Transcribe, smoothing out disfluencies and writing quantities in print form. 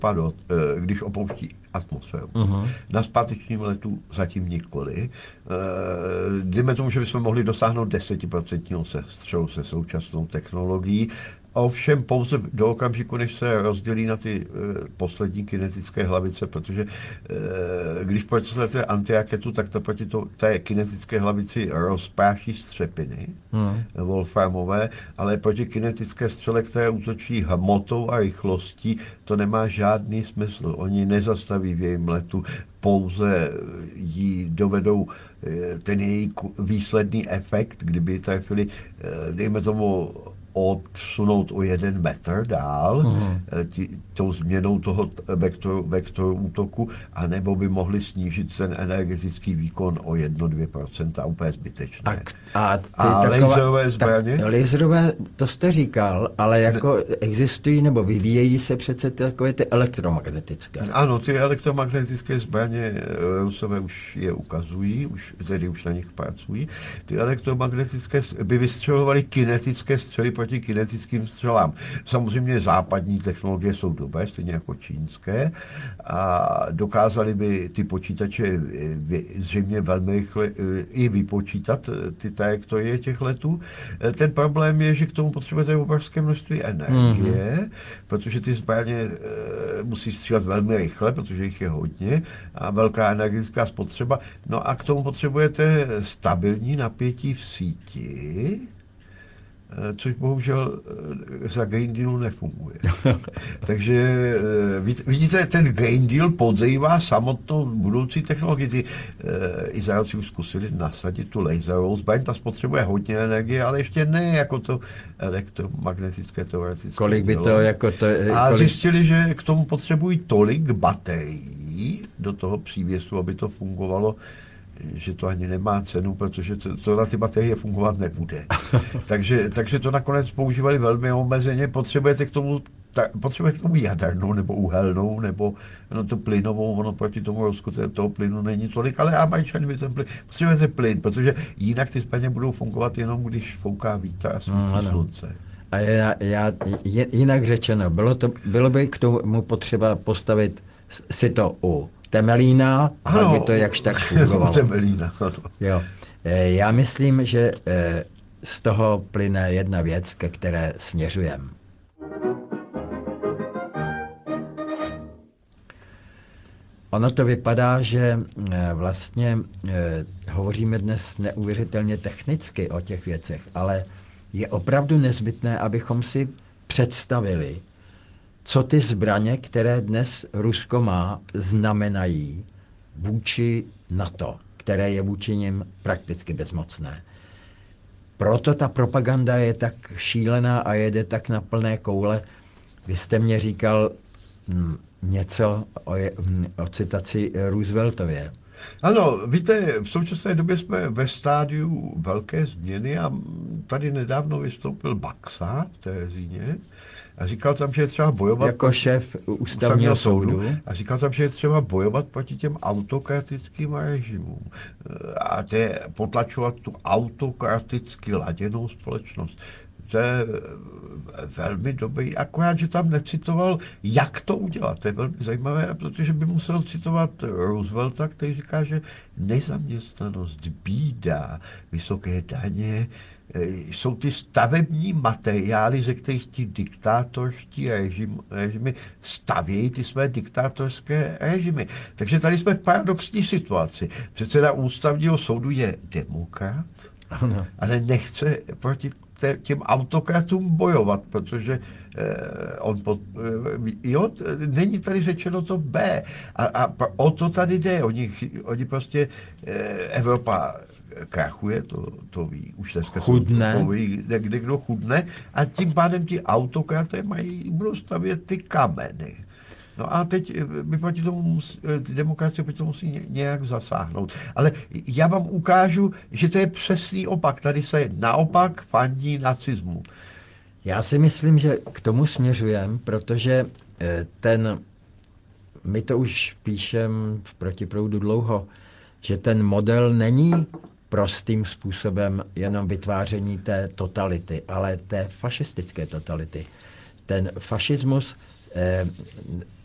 když opouští atmosféru. Na zpátečním letu zatím nikoli. Dejme tomu, že bychom mohli dosáhnout 10% sestřelu se současnou technologií, ovšem pouze do okamžiku, než se rozdělí na ty poslední kinetické hlavice, protože když procesujete antiraketu, tak to proti té kinetické hlavici rozpráší střepiny wolframové, ale proti kinetické střele, které útočí hmotou a rychlostí, to nemá žádný smysl. Oni nezastaví v jejím letu, pouze jí dovedou ten její výsledný efekt, kdyby trefili, dejme tomu, odsunout o 1 metr dál tou změnou toho vektoru útoku, anebo by mohli snížit ten energetický výkon o 1-2%, úplně zbytečné. A laserové zbraně? Laserové, to jste říkal, ale jako existují nebo vyvíjejí se přece takové ty elektromagnetické. Ano, ty elektromagnetické zbraně Rusové už je ukazují, už na nich pracují. Ty elektromagnetické by vystřelovaly kinetické střely proti kinetickým střelám. Samozřejmě západní technologie jsou dobré, stejně jako čínské, a dokázali by ty počítače zřejmě velmi rychle i vypočítat ty trajektorie těch letů. Ten problém je, že k tomu potřebujete obrovské množství energie, protože ty zbraně musí střílet velmi rychle, protože jich je hodně a velká energetická spotřeba. No a k tomu potřebujete stabilní napětí v síti, což bohužel za Green Dealu nefunguje. Takže vidíte, ten Green Deal podrývá samotnou budoucí technologii. Ty Izraelci už zkusili nasadit tu laserovou zbraň, ta spotřebuje hodně energie, ale ještě ne jako to elektromagnetické teoretické. Kolik by to jako to... A zjistili, že k tomu potřebují tolik baterií do toho přívěsu, aby to fungovalo, že to ani nemá cenu, protože to na ty baterie fungovat nebude. takže to nakonec používali velmi omezeně. Potřebujete k tomu jadernou nebo uhelnou, nebo tu plynovou, ono proti tomu Rusku toho plynu není tolik, ale Američani by ten plyn, potřebujete plyn, protože jinak ty zbraně budou fungovat jenom, když fouká vítr a svítí slunce. A jinak řečeno, bylo by k tomu potřeba postavit si to u Temelína, aby to jakž tak fungovalo. Temelína, ano. Jo. Já myslím, že z toho plyne jedna věc, ke které směřujeme. Ono to vypadá, že vlastně hovoříme dnes neuvěřitelně technicky o těch věcech, ale je opravdu nezbytné, abychom si představili, co ty zbraně, které dnes Rusko má, znamenají vůči NATO, které je vůči nim prakticky bezmocné. Proto ta propaganda je tak šílená a jede tak na plné koule. Vy jste mě říkal něco o citaci Rooseveltově. Ano, víte, v současné době jsme ve stádiu velké změny a tady nedávno vystoupil Baxa v Terezíně a říkal tam, že je třeba bojovat... Jako šéf ústavního soudu. A říkal tam, že je třeba bojovat proti těm autokratickým režimům. A potlačovat tu autokraticky laděnou společnost. To je velmi dobrý, akorát, že tam necitoval, jak to udělat. To je velmi zajímavé, protože by musel citovat Roosevelta, který říká, že nezaměstnanost, bída, vysoké daně jsou ty stavební materiály, ze kterých ti diktátorští režimy stavějí ty své diktátorské režimy. Takže tady jsme v paradoxní situaci. Předseda ústavního soudu je demokrat, ale nechce proti těm autokratům bojovat, protože není tady řečeno to B. A o to tady jde. Oni prostě Evropa krachuje, to ví už dneska. Chudne. To ví, kdo chudne. A tím pádem ti autokraté budou stavět ty kameny. No a teď my proti tomu demokracie proti tomu musí nějak zasáhnout. Ale já vám ukážu, že to je přesný opak. Tady se naopak fandí nacismu. Já si myslím, že k tomu směřujeme, protože my to už píšem v Protiproudu dlouho, že ten model není prostým způsobem jenom vytváření té totality, ale té fašistické totality. Ten fašismus